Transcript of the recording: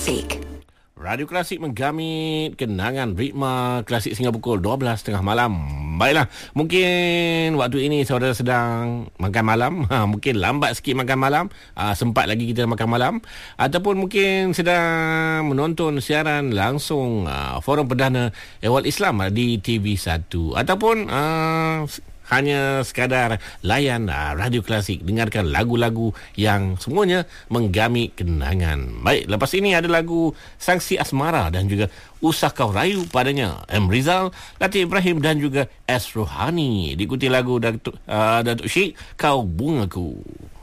Klasik. Radio Klasik menggamit kenangan ritma klasik sehingga pukul 12.30 malam. Baiklah, mungkin waktu ini saudara sedang makan malam, mungkin lambat sikit makan malam, sempat lagi kita makan malam, ataupun mungkin sedang menonton siaran langsung Forum Perdana Ehwal Islam di TV1, ataupun hanya sekadar layan Radio Klasik, dengarkan lagu-lagu yang semuanya menggamit kenangan. Baik, lepas ini ada lagu Sangsi Asmara dan juga Usah Kau Rayu Padanya, M. Rizal, Latif Ibrahim dan juga S. Rohani. Diikuti lagu Datuk Syik, Kau Bungaku.